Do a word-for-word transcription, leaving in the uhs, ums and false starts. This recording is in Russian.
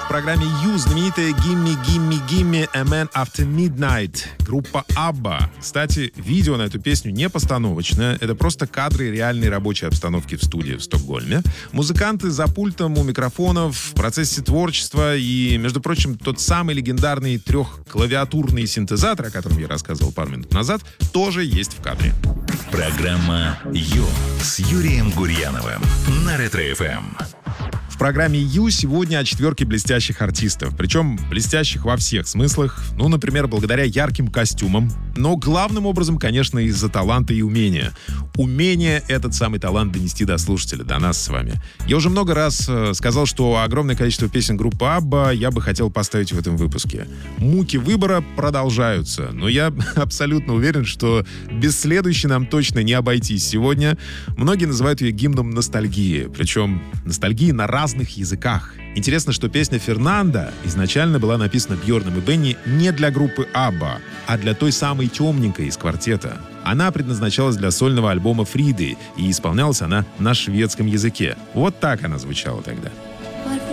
В программе Ю знаменитая «Gimme, Gimme, Gimme a Man After Midnight» группа Абба. Кстати, видео на эту песню не постановочное. Это просто кадры реальной рабочей обстановки в студии в Стокгольме. Музыканты за пультом у микрофонов, в процессе творчества и, между прочим, тот самый легендарный трехклавиатурный синтезатор, о котором я рассказывал пару минут назад, тоже есть в кадре. Программа Ю с Юрием Гурьяновым на Ретро-эф эм. В программе Ю сегодня о четверке блестящих артистов. Причем блестящих во всех смыслах. Ну, например, благодаря ярким костюмам. Но главным образом, конечно, из-за таланта и умения. Умение этот самый талант донести до слушателя, до нас с вами. Я уже много раз э, сказал, что огромное количество песен группы Абба я бы хотел поставить в этом выпуске. Муки выбора продолжаются. Но я абсолютно уверен, что без следующей нам точно не обойтись сегодня. Многие называют ее гимном ностальгии. Причем ностальгии на разных языках. Интересно, что песня «Фернанда» изначально была написана Бьорном и Бенни не для группы Абба, а для той самой темненькой из квартета. Она предназначалась для сольного альбома Фриды, и исполнялась она на шведском языке. Вот так она звучала тогда.